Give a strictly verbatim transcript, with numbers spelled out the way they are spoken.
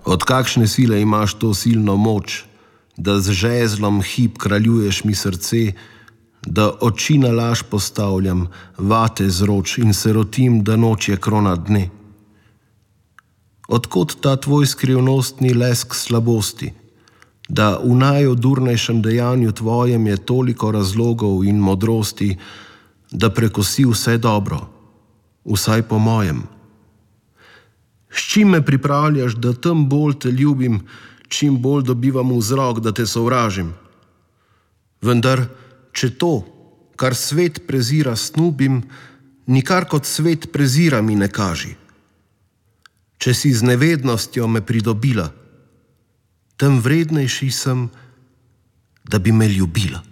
Od kakšne sile imaš to silno moč, da z žezlom hip kraljuješ mi srce, da oči na laž postavljam, vate zroč in se rotim, da noč je krona dne? Odkot ta tvoj skrivnostni lesk slabosti, da v najodurnejšem dejanju tvojem je toliko razlogov in modrosti, da prekosi vse dobro, vsaj po mojem? S čim me pripravljaš, da tem bolj te ljubim, čim bolj dobivam vzrok, da te sovražim? Vendar, če to, kar svet prezira, snubim, nikar kot svet prezira mi ne kaži. Če si z nevednostjo me pridobila, tem vrednejši sem, da bi me ljubila.